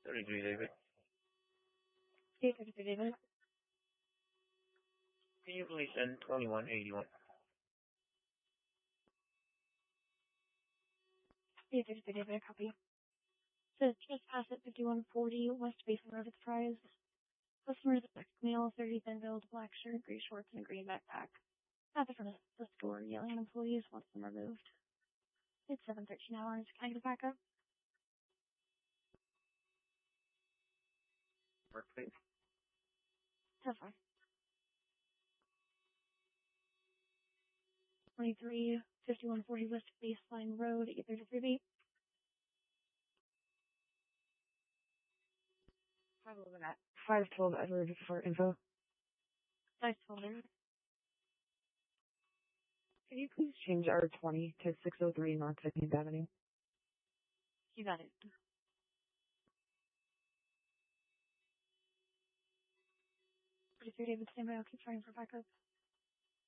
33 David. 833 David. Can you please send 2181? 833 David, copy. Says just pass at 5140 West Basin Road Enterprise. Customer is a male, 30 thin build, black shirt, gray shorts, and a green backpack. At the front of the store, yelling at employees wants them removed. It's 7:13 hours. Can I get a backup? Work, please. That's fine. 5140 West Baseline Road, 833B. 512 Edward for info. 512. Could you please change our 20 to 603 North 15th Avenue? You got it. Pretty David, stand by. I'll keep trying for backup.